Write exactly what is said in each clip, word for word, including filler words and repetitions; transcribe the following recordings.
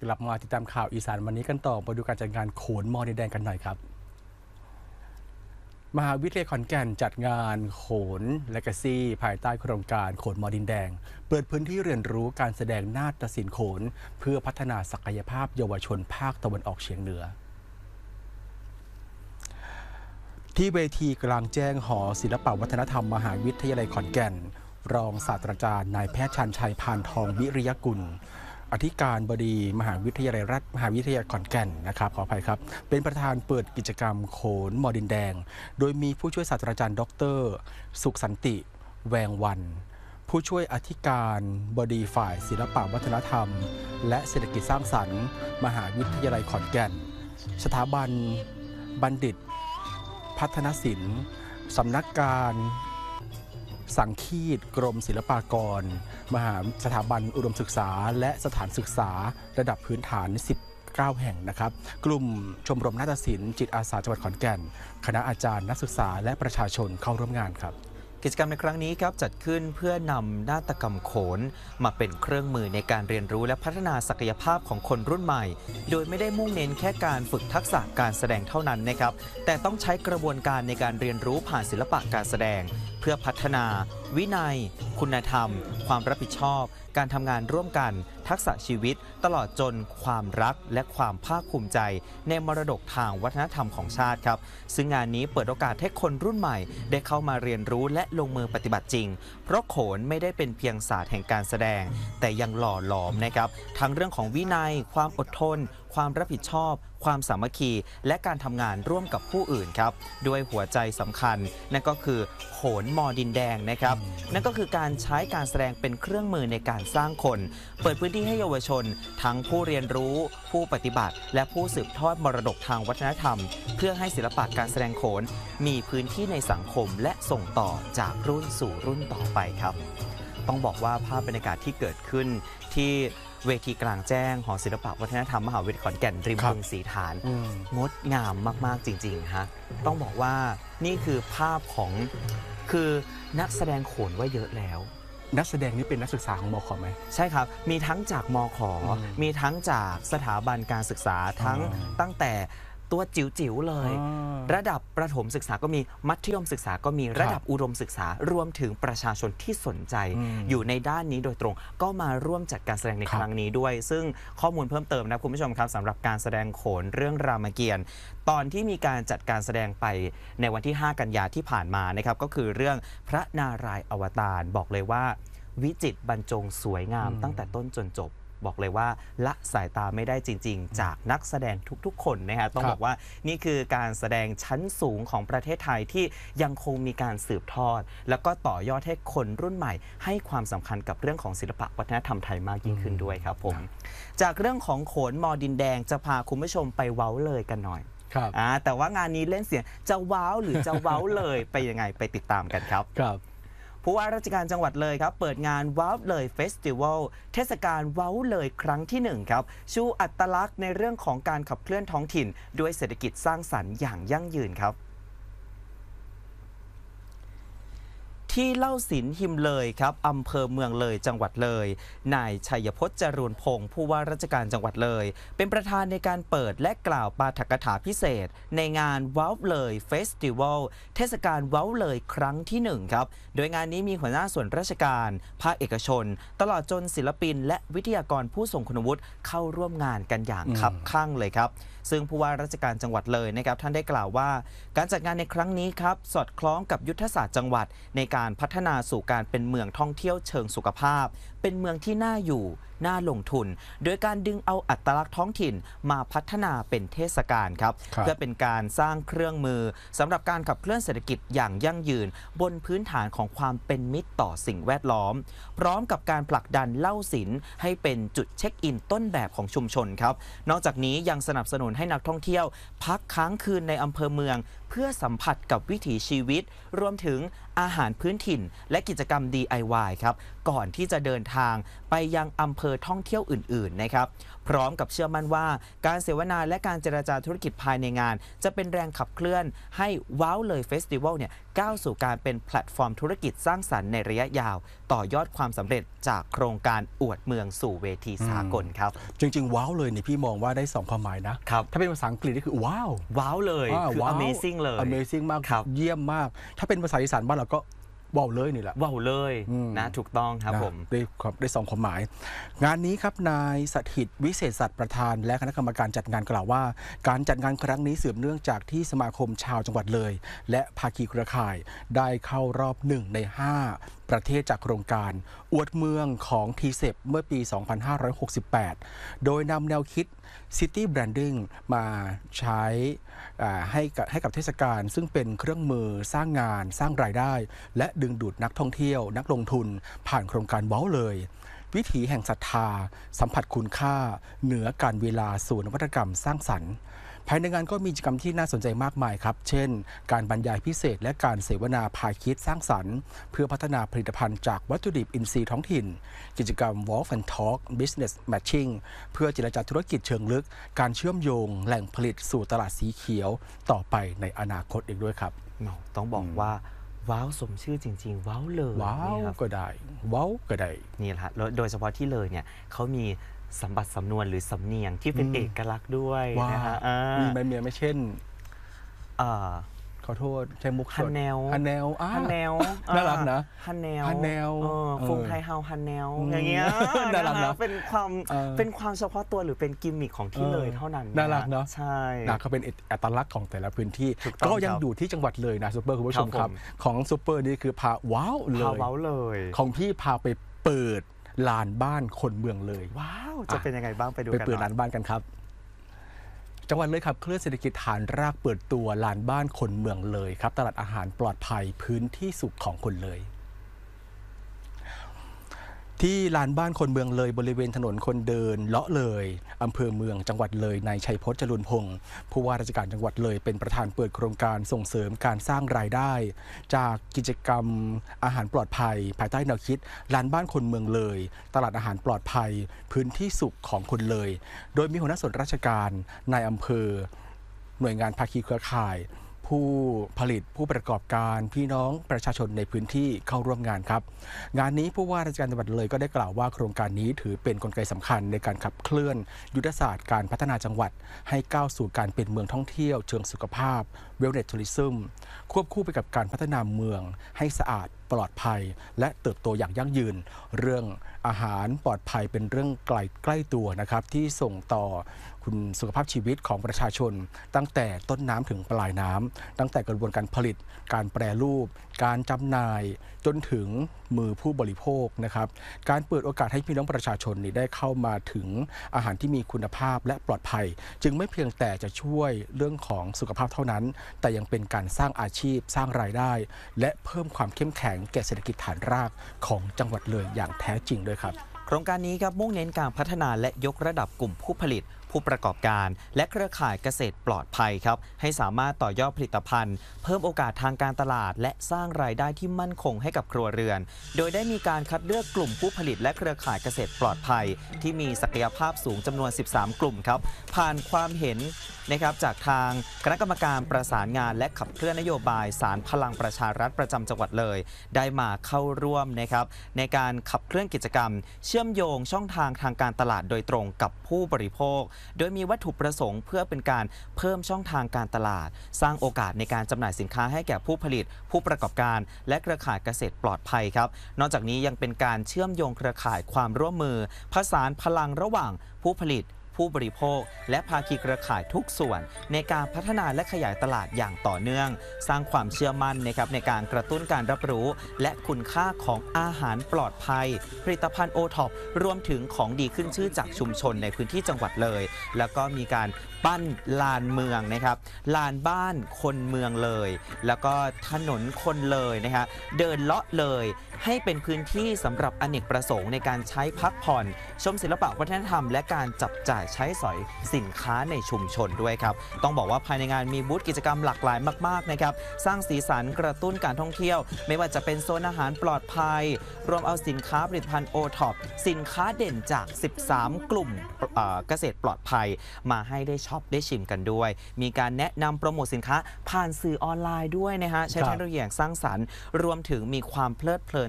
กลับมาติดตามข่าวอีสานวันนี้กันต่อมาดูการจัดงานโขนมอดินแดงกันหน่อยครับมหาวิทยาลัยขอนแก่นจัดงานโขนเลกาซี่ภายใต้โครงการโขนมอดินแดงเปิดพื้นที่เรียนรู้การแสดงนาฏศิลป์โขนเพื่อพัฒนาศักยภาพเยาวชนภาคตะวันออกเฉียงเหนือที่เวทีกลางแจ้งหอศิลปวัฒนธรรมมหาวิทยาลัยขอนแก่นรองศาสตราจารย์นายแพทย์ชันชัยพานทองวิริยกุลอธิการบดีมหาวิทยาลัยรัฐมหาวิทยาลัยขอนแก่นนะครับขออภัยครับเป็นประธานเปิดกิจกรรมโขนมอดินแดงโดยมีผู้ช่วยศาสตราจารย์ดรสุขสันติแวงวันผู้ช่วยอธิการบดีฝ่ายศิลปวัฒนธรรมและเศรษฐกิจสร้างสรรค์มหาวิทยาลัยขอนแก่นสถาบันบัณฑิตพัฒนศิลป์สำนักการสังคีตกรมศิลปากรมหาสถาบันอุดมศึกษาและสถานศึกษาระดับพื้นฐานสิบเก้าแห่งนะครับกลุ่มชมรมนาฏศิลป์จิตอาสาจังหวัดขอนแก่นคณะอาจารย์นักศึกษาและประชาชนเข้าร่วมงานครับกิจกรรมในครั้งนี้ครับจัดขึ้นเพื่อนำนาฏกรรมโขนมาเป็นเครื่องมือในการเรียนรู้และพัฒนาศักยภาพของคนรุ่นใหม่โดยไม่ได้มุ่งเน้นแค่การฝึกทักษะการแสดงเท่านั้นนะครับแต่ต้องใช้กระบวนการในการเรียนรู้ผ่านศิลปะการแสดงเพื่อพัฒนาวินัยคุณธรรมความรับผิดชอบการทำงานร่วมกันทักษะชีวิตตลอดจนความรักและความภาคภูมิใจในมรดกทางวัฒนธรรมของชาติครับซึ่งงานนี้เปิดโอกาสให้คนรุ่นใหม่ได้เข้ามาเรียนรู้และลงมือปฏิบัติจริงเพราะโขนไม่ได้เป็นเพียงศาสตร์แห่งการแสดงแต่ยังหล่อหลอมนะครับทั้งเรื่องของวินัยความอดทนความรับผิดชอบความสามัคคีและการทำงานร่วมกับผู้อื่นครับด้วยหัวใจสำคัญนั่นก็คือโขนมอดินแดงนะครับนั่นก็คือการใช้การแสดงเป็นเครื่องมือในการสร้างคนเปิดพื้นที่ให้เยาวชนทั้งผู้เรียนรู้ผู้ปฏิบัติและผู้สืบทอดมรดกทางวัฒนธรรมเพื่อให้ศิลปะการแสดงโขนมีพื้นที่ในสังคมและส่งต่อจากรุ่นสู่รุ่นต่อไปครับต้องบอกว่าภาพบรรยากาศที่เกิดขึ้นที่เวทีกลางแจ้งหอศิลปวัฒนธรรมมหาวิทยาลัยขอนแก่นริมบึงสีฐานงดงามมากๆจริงๆฮะต้องบอกว่านี่คือภาพของคือนักแสดงโขนว่าเยอะแล้วนักแสดงนี่เป็นนักศึกษาของมข.ไหมใช่ครับมีทั้งจากมข.มีทั้งจากสถาบันการศึกษาทั้งตั้งแต่ตัวจิ๋วๆเลยระดับประถมศึกษาก็มีมัธยมศึกษาก็มีระดับอุดมศึกษารวมถึงประชาชนที่สนใจอยู่ในด้านนี้โดยตรงก็มาร่วมจัดการแสดงในครั้งนี้ด้วยซึ่งข้อมูลเพิ่มเติมนะคุณผู้ชมครับสำหรับการแสดงโขนเรื่องรามเกียรติ์ตอนที่มีการจัดการแสดงไปในวันที่ห้ากันยาที่ผ่านมานะครับก็คือเรื่องพระนารายณ์อวตารบอกเลยว่าวิจิตรบรรจงสวยงามตั้งแต่ต้นจนจบบอกเลยว่าละสายตาไม่ได้จริงๆจากนักแสดงทุกๆคนนะฮะต้องบอกว่านี่คือการแสดงชั้นสูงของประเทศไทยที่ยังคงมีการสืบทอดแล้วก็ต่อยอดให้คนรุ่นใหม่ให้ความสำคัญกับเรื่องของศิลปะวัฒนธรรมไทยมากยิ่งขึ้นด้วยครับผมจากเรื่องของโขนมอดินแดงจะพาคุณผู้ชมไปเว้าเลยกันหน่อยแต่ว่างานนี้เล่นเสียงจะว้าวหรือจะเว้าเลยไปยังไงไปติดตามกันครับผู้ว่าราชการจังหวัดเลยครับเปิดงานว้าวเลยเฟสติวัลเทศกาลว้าวเลยครั้งที่หนึ่งครับชูอัตลักษณ์ในเรื่องของการขับเคลื่อนท้องถิ่นด้วยเศรษฐกิจสร้างสรรค์อย่างยั่งยืนครับที่เล่าศิลป์หิมเลยครับอำเภอเมืองเลยจังหวัดเลยนายชัยพจน์จรูนพงศ์ผู้ว่าราชการจังหวัดเลยเป็นประธานในการเปิดและกล่าวปาฐกถาพิเศษในงานว้าวเลยเฟสติวัลเทศกาลว้าวเลยครั้งที่หนึ่งครับโดยงานนี้มีหัวหน้าส่วนราชการภาคเอกชนตลอดจนศิลปินและวิทยากรผู้ทรงคุณวุฒิเข้าร่วมงานกันอย่างคับคั่งเลยครับซึ่งผู้ว่าราชการจังหวัดเลยนะครับท่านได้กล่าวว่าการจัดงานในครั้งนี้ครับสอดคล้องกับยุทธศาสตร์จังหวัดในการพัฒนาสู่การเป็นเมืองท่องเที่ยวเชิงสุขภาพเป็นเมืองที่น่าอยู่น่าลงทุนโดยการดึงเอาอัตลักษณ์ท้องถิ่นมาพัฒนาเป็นเทศกาลครับเพื่อเป็นการสร้างเครื่องมือสำหรับการขับเคลื่อนเศรษฐกิจอย่างยั่งยืนบนพื้นฐานของความเป็นมิตรต่อสิ่งแวดล้อมพร้อมกับการผลักดันเล่าศิลป์ให้เป็นจุดเช็คอินต้นแบบของชุมชนครับนอกจากนี้ยังสนับสนุนให้นักท่องเที่ยวพักค้างคืนในอำเภอเมืองเพื่อสัมผัสกับวิถีชีวิตรวมถึงอาหารพื้นถิ่นและกิจกรรม ดี ไอ วาย ครับก่อนที่จะเดินทางไปยังอำเภอท่องเที่ยวอื่นๆนะครับพร้อมกับเชื่อมั่นว่าการเสวนาและการเจรจาธุรกิจภายในงานจะเป็นแรงขับเคลื่อนให้ว้าวเลยเฟสติวัลเนี่ยก้าวสู่การเป็นแพลตฟอร์มธุรกิจสร้างสรรค์ในระยะยาวต่อยอดความสำเร็จจากโครงการอวดเมืองสู่เวทีสากลครับจริงๆว้าวเลยนี่พี่มองว่าได้สองความหมายนะครับถ้าเป็นภาษาอังกฤษนี่คือว้าวว้าวเลยคือ Amazing เลย Amazing มากเยี่ยมมากถ้าเป็นภาษาอีสานบ้านเราก็ว้าวเลยนี่แหละว้าวเลยนะถูกต้องครับผมได้ครับได้สองความหมายงานนี้ครับนายสถิตวิเศษสัตย์ประธานและคณะกรรมการจัดงานกล่าวว่าการจัดงานครั้งนี้สืบเนื่องจากที่สมาคมชาวจังหวัดเลยและภาคีเครือข่ายได้เข้ารอบหนึ่งในห้าประเทศจากโครงการอวดเมืองของ ที เซป เมื่อปี สองพันห้าร้อยหกสิบแปด โดยนำแนวคิด City Branding มาใช้ให้กับให้กับเทศกาลซึ่งเป็นเครื่องมือสร้างงานสร้างรายได้ และดึงดูดนักท่องเที่ยวนักลงทุนผ่านโครงการว้าวเลยวิถีแห่งศรัทธาสัมผัสคุณค่าเหนือการเวลาสู่นวัตกรรมสร้างสรรค์ภายในงานก็มีกิจกรรมที่น่าสนใจมากมายครับเช่นการบรรยายพิเศษและการเสวนาพาคิดสร้างสรรค์เพื่อพัฒนาผลิตภัณฑ์จากวัตถุดิบอินทรีย์ท้องถิ่นกิจกรรม Walk and Talk Business Matching เพื่อเจรจาธุรกิจเชิงลึกการเชื่อมโยงแหล่งผลิตสู่ตลาดสีเขียวต่อไปในอนาคตอีกด้วยครับต้องบอกว่าว้าวสมชื่อจริงๆว้าวเลยว้าวก็ได้ว้าวก็ได้นี่แหละโดยเฉพาะที่เลยเนี่ยเขามีสัมบัติสำนวนหรือสำเนียงที่เป็นเอกลักษณ์ด้วยนะฮะมีไหมเมียไม่เช่นขอโทษใช้มุกฮันแนวฮันแนวฮันแนวน่ารักนะฮันแนวฮันแนวฟุงไทยเฮาฮันแนวอย่างเงี้ยน่ารักนะเป็นความเป็นความเฉพาะตัวหรือเป็นกิมมิคของที่เลยเท่านั้นน่ารักเนาะใช่นะเขาเป็นอัตลักษณ์ของแต่ละพื้นที่ก็ยังอยู่ที่จังหวัดเลยนะซุปเปอร์คุณผู้ชมครับของซุปเปอร์นี่คือพาว้าวเลยพาว้าวเลยของพี่พาไปเปิดลานบ้านคนเมืองเลยว้าวจะเป็นยังไงบ้างไปดูกันไปเปิดลานบ้านกันครับจังหวัดเลยครับเคลื่อนเศรษฐกิจฐานรากเปิดตัวลานบ้านคนเมืองเลยครับตลาดอาหารปลอดภัยพื้นที่สุขของคนเลยที่ลานบ้านคนเมืองเลยบริเวณถนนคนเดินเลาะเลยอำเภอเมืองจังหวัดเลยนายชัยพจน์จรุนพงศ์ผู้ว่าราชการจังหวัดเลยเป็นประธานเปิดโครงการส่งเสริมการสร้างรายได้จากกิจกรรมอาหารปลอดภัยภายใต้แนวคิดลานบ้านคนเมืองเลยตลาดอาหารปลอดภัยพื้นที่สุขของคนเลยโดยมีหัวหน้าส่วนราชการนายอำเภอหน่วยงานภาคีเครือข่ายผู้ผลิตผู้ประกอบการพี่น้องประชาชนในพื้นที่เข้าร่วมงานครับงานนี้ผู้ว่าราชการจังหวัดเลยก็ได้กล่าวว่าโครงการนี้ถือเป็นกลไกสำคัญในการขับเคลื่อนยุทธศาสตร์การพัฒนาจังหวัดให้ก้าวสู่การเป็นเมืองท่องเที่ยวเชิงสุขภาพ Wellness Tourism ควบคู่ไปกับการพัฒนาเมืองให้สะอาดปลอดภัยและเติบโตอย่างยั่งยืนเรื่องอาหารปลอดภัยเป็นเรื่องไกลใกล้ตัวนะครับที่ส่งต่อคุณสุขภาพชีวิตของประชาชนตั้งแต่ต้นน้ำถึงปลายน้ำตั้งแต่กระบวนการผลิตการแปรรูปการจำหน่ายจนถึงมือผู้บริโภคนะครับการเปิดโอกาสให้พี่น้องประชาชนได้เข้ามาถึงอาหารที่มีคุณภาพและปลอดภัยจึงไม่เพียงแต่จะช่วยเรื่องของสุขภาพเท่านั้นแต่ยังเป็นการสร้างอาชีพสร้างรายได้และเพิ่มความเข้มแข็งแก่เศรษฐกิจฐานรากของจังหวัดเลยอย่างแท้จริงด้วยครับโครงการนี้ครับมุ่งเน้นการพัฒนาและยกระดับกลุ่มผู้ผลิตผู้ประกอบการและเครือข่ายเกษตรปลอดภัยครับให้สามารถต่อยอดผลิตภัณฑ์เพิ่มโอกาสทางการตลาดและสร้างรายได้ที่มั่นคงให้กับครัวเรือนโดยได้มีการคัดเลือกกลุ่มผู้ผลิตและเครือข่ายเกษตรปลอดภัยที่มีศักยภาพสูงจำนวนสิบสามกลุ่มครับผ่านความเห็นนะครับจากทางคณะกรรมการประสานงานและขับเคลื่อนนโยบายศาลพลังประชารัฐประจำจังหวัดเลยได้มาเข้าร่วมนะครับในการขับเคลื่อนกิจกรรมเชื่อมโยงช่องทางทางการตลาดโดยตรงกับผู้บริโภคโดยมีวัตถุประสงค์เพื่อเป็นการเพิ่มช่องทางการตลาดสร้างโอกาสในการจำหน่ายสินค้าให้แก่ผู้ผลิตผู้ประกอบการและเครือข่ายเกษตรปลอดภัยครับนอกจากนี้ยังเป็นการเชื่อมโยงเครือข่ายความร่วมมือผสานพลังระหว่างผู้ผลิตผู้บริโภคและภาคีเครือข่ายทุกส่วนในการพัฒนาและขยายตลาดอย่างต่อเนื่องสร้างความเชื่อมั่นนะครับในการกระตุ้นการรับรู้และคุณค่าของอาหารปลอดภัยผลิตภัณฑ์โอท็อปรวมถึงของดีขึ้นชื่อจากชุมชนในพื้นที่จังหวัดเลยแล้วก็มีการปั้นลานเมืองนะครับลานบ้านคนเมืองเลยแล้วก็ถนนคนเลยนะครับเดินเลาะเลยให้เป็นพื้นที่สำหรับอเนกประสงค์ในการใช้พักผ่อนชมศิลปะวัฒนธรรมและการจับจ่ายใช้สอยสินค้าในชุมชนด้วยครับต้องบอกว่าภายในงานมีบูธกิจกรรมหลากหลายมากๆนะครับสร้างสีสันกระตุ้นการท่องเที่ยวไม่ว่าจะเป็นโซนอาหารปลอดภัยรวมเอาสินค้าผลิตภัณฑ์โอท็อปสินค้าเด่นจากสิบสามกลุ่มเกษตรปลอดภัยมาให้ได้ช็อปได้ชิมกันด้วยมีการแนะนำโปรโมทสินค้าผ่านสื่อออนไลน์ด้วยนะฮะใช้เทคโนโลยีอย่างสร้างสรรค์รวมถึงมีความเพลิดเพลิน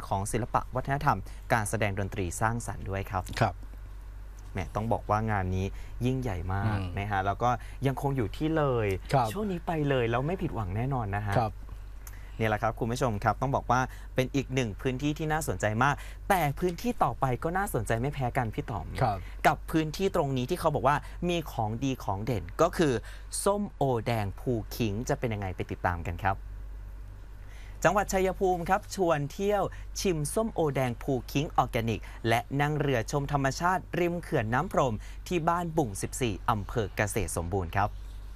ของศิลปะวัฒนธรรมการแสดงดนตรีสร้างสรรค์ด้วยครับครับแหมต้องบอกว่างานนี้ยิ่งใหญ่มากนะฮะแล้วก็ยังคงอยู่ที่เลยช่วงนี้ไปเลยแล้วไม่ผิดหวังแน่นอนนะฮะนี่แหละครับคุณผู้ชมครับต้องบอกว่าเป็นอีกหนึ่งพื้นที่ที่น่าสนใจมากแต่พื้นที่ต่อไปก็น่าสนใจไม่แพ้กันพี่ต๋อมกับพื้นที่ตรงนี้ที่เขาบอกว่ามีของดีของเด่นก็คือส้มโอแดงภูขิงจะเป็นยังไงไปติดตามกันครับจังหวัดชัยภูมิครับชวนเที่ยวชิมส้มโอแดงภูคิงออร์แกนิกและนั่งเรือชมธรรมชาติริมเขื่อนน้ำพรมที่บ้านบุ่งสิบสี่อำเภอเกษตรสมบูรณ์ครับ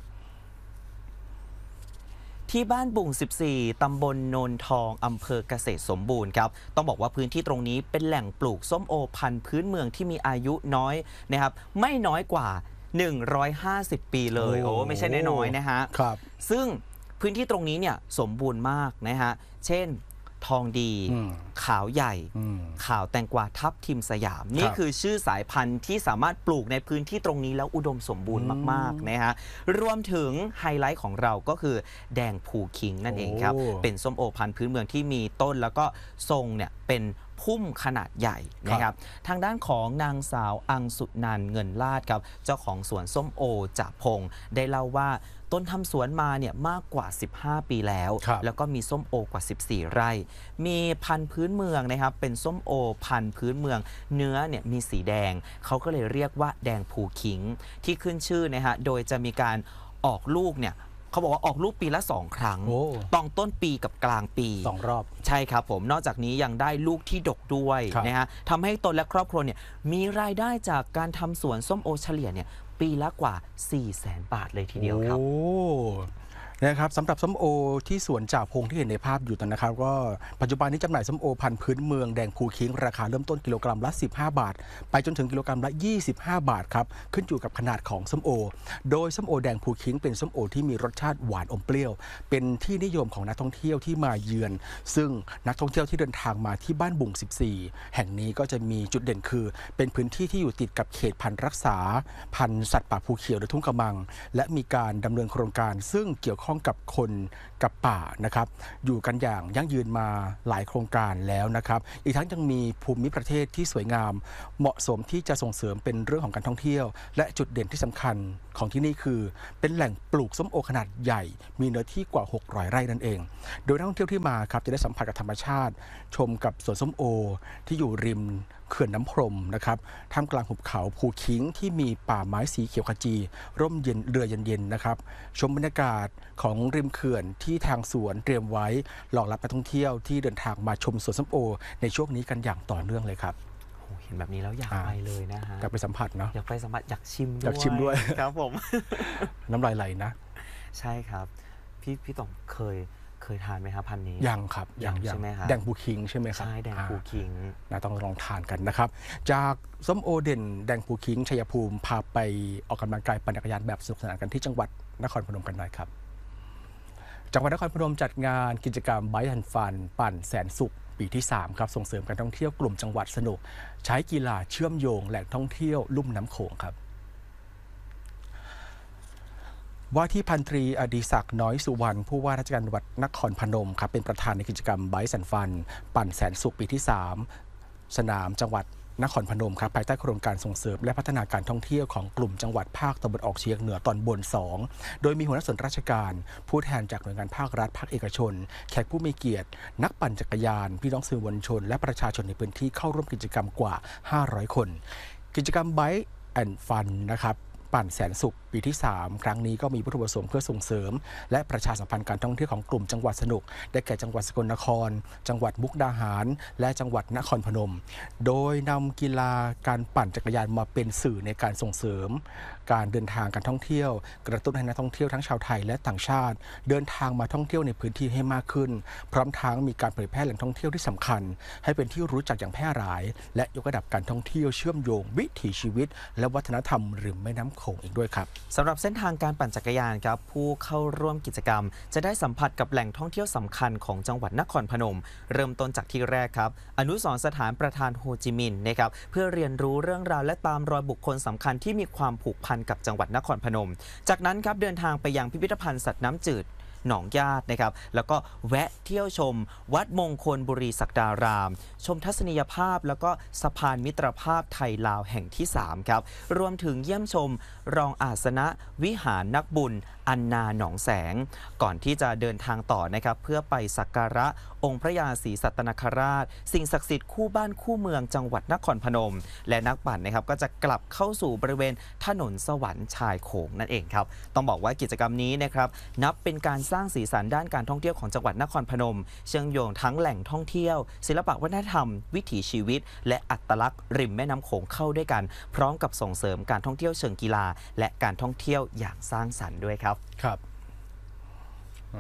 ที่บ้านบุ่งสิบสี่ตำบลโนนทองอำเภอเกษตรสมบูรณ์ครับต้องบอกว่าพื้นที่ตรงนี้เป็นแหล่งปลูกส้มโอพันธุ์พื้นเมืองที่มีอายุน้อยนะครับไม่น้อยกว่าหนึ่งร้อยห้าสิบปีเลยโอ้ไม่ใช่น้อยๆนะฮะครับซึ่งพื้นที่ตรงนี้เนี่ยสมบูรณ์มากนะฮะเช่นทองดีขาวใหญ่ขาวแตงกวาทับทิมสยามนี่คือชื่อสายพันธุ์ที่สามารถปลูกในพื้นที่ตรงนี้แล้วอุดมสมบูรณ์มากๆนะฮะรวมถึงไฮไลท์ของเราก็คือแดงภูคิงนั่นเองครับเป็นส้มโอพันธุ์พื้นเมืองที่มีต้นแล้วก็ทรงเนี่ยเป็นพุ่มขนาดใหญ่นะครับทางด้านของนางสาวอังสุนันท์เงินลาดครับเจ้าของสวนส้มโอจ่าพงได้เล่าว่าต้นทำสวนมาเนี่ยมากกว่าสิบห้าปีแล้วแล้วก็มีส้มโอกว่าสิบสี่ไร่มีพันธุ์พื้นเมืองนะครับเป็นส้มโอพันธุ์พื้นเมืองเนื้อเนี่ยมีสีแดงเขาก็เลยเรียกว่าแดงภูขิงที่ขึ้นชื่อนะฮะโดยจะมีการออกลูกเนี่ยเขาบอกว่าออกลูกปีละสองครั้งตอนต้นปีกับกลางปีสองรอบใช่ครับผมนอกจากนี้ยังได้ลูกที่ดกด้วยนะฮะทำให้ตนและครอบครัวเนี่ยมีรายได้จากการทำสวนส้มโอเฉลี่ยเนี่ยปีละกว่า สี่แสน บาทเลยทีเดียวครับนะครับสำหรับส้มโอที่สวนจ่าพงที่เห็นในภาพอยู่ตอนนะครับก็ปัจจุบันนี้จำหน่ายส้มโอพันธุ์พื้นเมืองแดงภูคิงราคาเริ่มต้นกิโลกรัมละสิบห้าบาทไปจนถึงกิโลกรัมละยี่สิบห้าบาทครับขึ้นอยู่กับขนาดของส้มโอโดยส้มโอแดงภูคิงเป็นส้มโอที่มีรสชาติหวานอมเปรี้ยวเป็นที่นิยมของนักท่องเที่ยวที่มาเยือนซึ่งนักท่องเที่ยวที่เดินทางมาที่บ้านบุ่งสิบสี่แห่งนี้ก็จะมีจุดเด่นคือเป็นพื้นที่ที่อยู่ติดกับเขตพันธุ์รักษาพันธุ์สัตว์ป่าภูเขียวหรือทุ่งกระมังและมีการดำเนินโครงการซึ่งเกี่ยวข้องกับคนกับป่านะครับอยู่กันอย่างยั่งยืนมาหลายโครงการแล้วนะครับอีกทั้งยังมีภูมิประเทศที่สวยงามเหมาะสมที่จะส่งเสริมเป็นเรื่องของการท่องเที่ยวและจุดเด่นที่สำคัญของที่นี่คือเป็นแหล่งปลูกส้มโอขนาดใหญ่มีเนื้อที่กว่าหกร้อยไร่นั่นเองโดยนักท่องเที่ยวที่มาครับจะได้สัมผัสกับธรรมชาติชมกับสวนส้มโอที่อยู่ริมเขื่อนน้ำพรมนะครับท่ามกลางหุบเขาภูคิงที่มีป่าไม้สีเขียวขจีร่มเย็นเรือเย็นๆนะครับชมบรรยากาศของริมเขื่อนที่ทางสวนเตรียมไว้รองรับนักท่องเที่ยวที่เดินทางมาชมสวนส้มโอในช่วงนี้กันอย่างต่อเนื่องเลยครับเห็นแบบนี้แล้วอยากไปเลยนะฮะอยากไปสัมผัสเนาะอยากไปสัมผัสอยากชิมด้วยอยากชิมด้วยครับผมน้ำลายไหลนะใช่ครับพี่พี่ต่อมเคยเคยทานไหมครับพันนี้ยังครับยังใช่ไหมครับแดงภูคิงใช่ไหมครับใช่แดงภูคิงนะต้องลองทานกันนะครับจากส้มโอเด่นแดงภูคิงชัยภูมิพาไปออกกำลังกายปั่นจักรยานแบบสนุกสนานกันที่จังหวัดนครพนมกันหน่อยครับจังหวัดนครพนมจัดงานกิจกรรมไบค์แอนด์ฟันปั่นแสนสุขปีที่สามครับส่งเสริมการท่องเที่ยวกลุ่มจังหวัดสนุกใช้กีฬาเชื่อมโยงแหล่งท่องเที่ยวลุ่มน้ำโขงครับว่าที่พันตรีอดิศักดิ์น้อยสุวรรณผู้ว่าราชการจังหวัดนครพนมครับเป็นประธานในกิจกรรมไบค์แอนด์ฟันปั่นแสนสุขปีที่สามสนามจังหวัดนครพนมครับภายใต้โครงการส่งเสริมและพัฒนาการท่องเที่ยวของกลุ่มจังหวัดภาคตะวันออกเฉียงเหนือตอนบนสองโดยมีหัวหน้าส่วนราชการผู้แทนจากหน่วยงานภาครัฐภาคเอกชนแขกผู้มีเกียรตินักปั่นจักรยานพี่น้องสื่อมวลชนและประชาชนในพื้นที่เข้าร่วมกิจกรรมกว่าห้าร้อยคนกิจกรรมไบค์แอนด์ฟันนะครับปั่นแสนสุขปีที่สามครั้งนี้ก็มีวัตถุประสงค์เพื่อส่งเสริมและประชาสัมพันธ์การท่องเที่ยวของกลุ่มจังหวัดสนุกได้แก่จังหวัดสกลนครจังหวัดมุกดาหารและจังหวัดนครพนมโดยนำกีฬาการปั่นจักรยานมาเป็นสื่อในการส่งเสริมการเดินทางการท่องเที่ยวกระตุ้นให้นักท่องเที่ยวทั้งชาวไทยและต่างชาติเดินทางมาท่องเที่ยวในพื้นที่ให้มากขึ้นพร้อมทั้งมีการเผยแพร่แหล่งท่องเที่ยวที่สำคัญให้เป็นที่รู้จักอย่างแพร่หลายและยกระดับการท่องเที่ยวเชื่อมโยงวิถีชีวิตและวัฒนธรรมริมแม่น้ำโขงอีกด้วยครับสำหรับเส้นทางการปั่นจักรยานครับผู้เข้าร่วมกิจกรรมจะได้สัมผัสกับแหล่งท่องเที่ยวสำคัญของจังหวัดนครพนมเริ่มต้นจากที่แรกครับอนุสรณ์สถานประธานโฮจิมินห์นะครับเพื่อเรียนรู้เรื่องราวและตามรอยบุคคลสำคัญที่มีความผูกพันกับจังหวัดนครพนมจากนั้นครับเดินทางไปยังพิพิธภัณฑ์สัตว์น้ำจืดหนองญาตินะครับแล้วก็แวะเที่ยวชมวัดมงคลบุรีศักดารามชมทัศนียภาพแล้วก็สะพานมิตรภาพไทยลาวแห่งที่สามครับรวมถึงเยี่ยมชมรองอาสนะวิหารนักบุญอันนาหนองแสงก่อนที่จะเดินทางต่อนะครับเพื่อไปสักการะองค์พระยาศรีสัตนคราชสิ่งศักดิ์สิทธิ์คู่บ้านคู่เมืองจังหวัดนครพนมและนักปั่นนะครับก็จะกลับเข้าสู่บริเวณถนนสวรรค์ชายโขงนั่นเองครับต้องบอกว่ากิจกรรมนี้นะครับนับเป็นการสร้างสีสันด้านการท่องเที่ยวของจังหวัดนครพนมเชื่อมโยงทั้งแหล่งท่องเที่ยวศิลปวัฒนธรรมวิถีชีวิตและอัตลักษณ์ริมแม่น้ำโขงเข้าด้วยกันพร้อมกับส่งเสริมการท่องเที่ยวเชิงกีฬาและการท่องเที่ยวอย่างสร้างสรรค์ด้วยครับครับ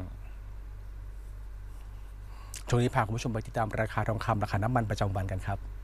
ช่วงนี้พาคุณผู้ชมไปติดตามราคาทองคำราคาน้ำมันประจำวันกันครับ